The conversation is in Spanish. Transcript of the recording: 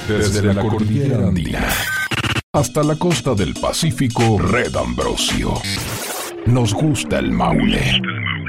Desde la cordillera andina hasta la costa del Pacífico, Red Ambrosio. Nos gusta el Maule.